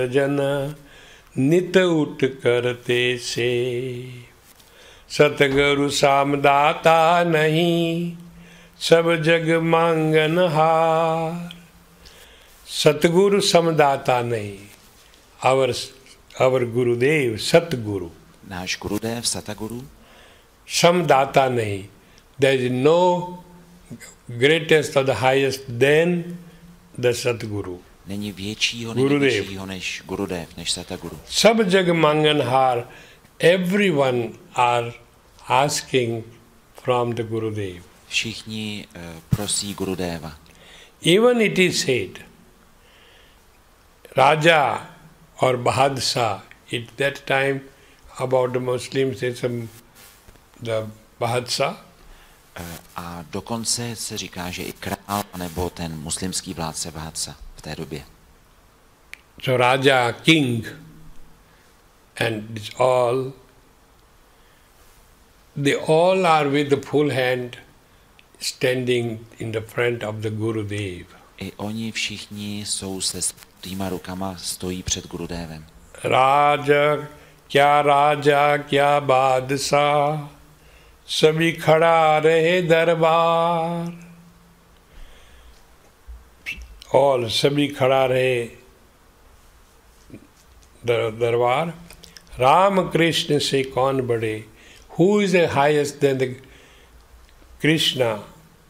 जन नित उठ करते से सतगुरु सामदाता नहीं सब जग मांगन हार. सतगुरु समदाता नहीं. Our Gurudev, Satguru. Náš Gurudev, Sataguru. Samdata nahi. There is no greatest or the highest than the Satguru. Není většího, nejvyššího než Gurudev, než Sataguru. Sab jag manganhar, everyone are asking from the Gurudev. Všichni prosí Gurudeva. Even it is said, Raja or Bahadshah, at that time about the Muslims, it's the Bahadshah. A dokonce se říká, že i král nebo ten muslimský vládce Bahadshah v té době. So Raja, king, and it's all, they all are with the full hand standing in the front of the Gurudev. I oni všichni jsou se svýma rukama, stojí před Gurudevem. Raja, kya badshah, sabhi khada rahe darbar. All sabhi khada rahe darbar. Ram Krishna se kaun bade? Who is the highest than the Krishna?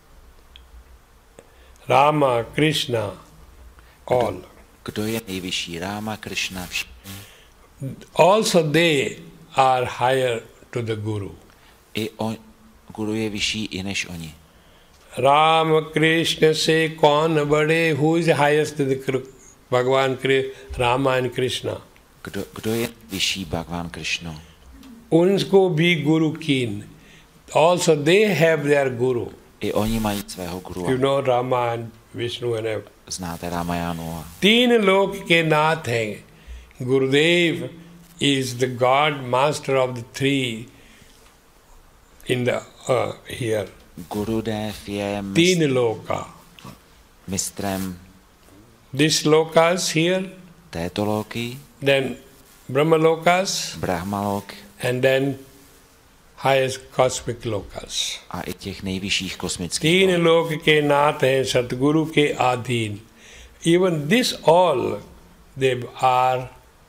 Rama, Krishna, all. Kdo je nejvyšší? Rama, Krishna, všichni. Also they are higher to the Guru. Guru je vyšší i než oni. Ram, Krishna se kaun bade? Who is the highest to the Bhagavan Rama and Krishna? Kdo je vyšší? Bhagavan Krishna. Unsko bhi Guru kin. Also they have their Guru. I oni mají svého guru. You know Rama and Vishnu and everything. Znáte Ramayanu. तीन लोक के नाथ हैं. Gurudev is the God, master of the three in the here. Gurudev je तीन लोका. mistrem This lokas here. této loky. Then Brahma lokas. Brahmalok. And then highest cosmic lokas. A i těch nejvyšších kosmických. तीन लोक के नाथ हैं सतगुरु के अधीन. Even this all they are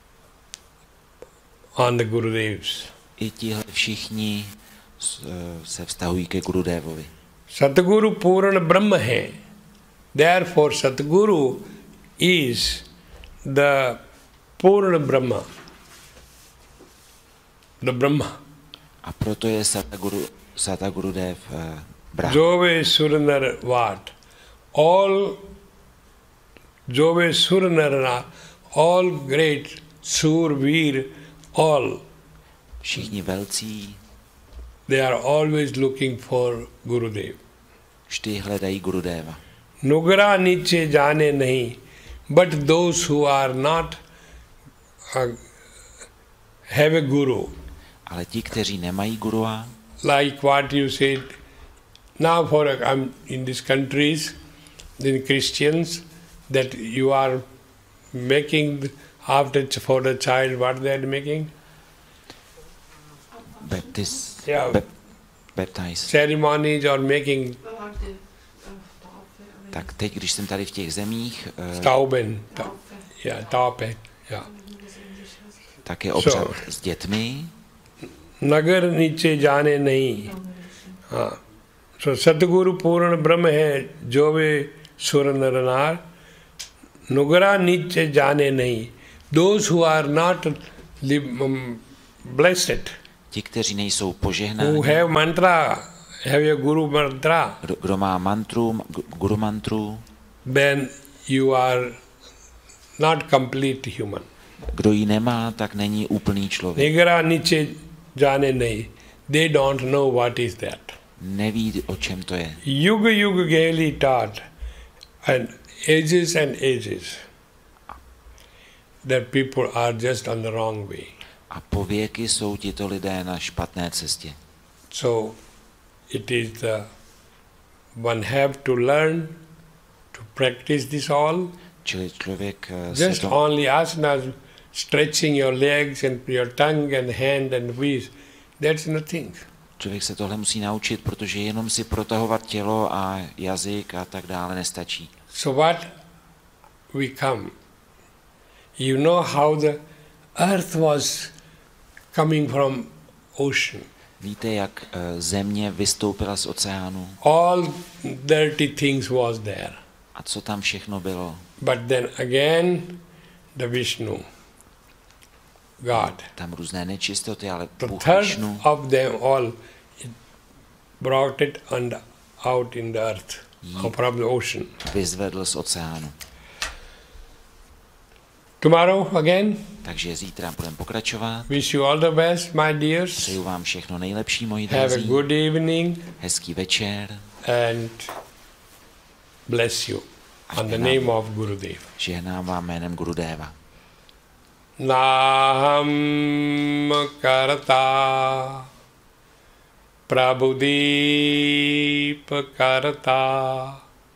on the Gurudevs. I tihle všichni se vztahují ke Gurudevovi. Satguru Purana Brahma hai. Therefore Satguru is the Purana Brahma. The Brahma. A proto je Satagurudev Brahma. Jove Suranar Vat. All Jove Suranarana, all great Sur, Veer, all. Všichni velcí. They are always looking for Gurudev. Vždy hledají Gurudeva. Nugra niche jane nahi, but those who are not have a guru. Ale ti, kteří nemají gurua, like what you said, now for in these countries, in Christians, that you are making for the child, what they are making? Baptize. Ceremonies or making. Tak teď, když jsem tady v těch zemích, Tauben, Taupe, tak je obřad s dětmi. नगर नीचे जाने नहीं. हाँ, so सतगुरु पूर्ण ब्रह्म है जो वे सुर नर नार. नुगरा नीचे जाने नहीं. Those who are not blessed, ti, kteří nejsou požehnáni, who have mantra, have a guru mantra, kdo má mantru, guru mantru, then you are not complete human. Kdo ji nemá, tak není úplný člověk. Nigara niche jane nahi. They don't know what is that. Neví, o čem to je. Yuga yuga gaily taught, and ages that people are just on the wrong way. A po věky jsou tito lidé na špatné cestě. So it is one have to learn to practice this all. Čili člověk Just only asanas, stretching your legs and your tongue and hand and waist, that's nothing. Člověk se tohle musí naučit, protože jenom si protahovat tělo a jazyk a tak dále nestačí. So what we come? You know how the earth was coming from ocean. Víte, jak země vystoupila z oceánu? All dirty things was there. A co tam všechno bylo? But then again, the Vishnu, God. Tam různé nečistoty, ale The Bůh third Višnu of them all brought it out in the earth, from the ocean. vyzvedl z oceánu. Tomorrow again, Takže zítra budeme pokračovat. wish you all the best, my dears. Přeju vám všechno nejlepší, moji Have a drazí. good evening Hezký večer. and bless you on the name of Gurudev. Žehnám vám jménem Gurudeva. Naham karta prabhudeep karta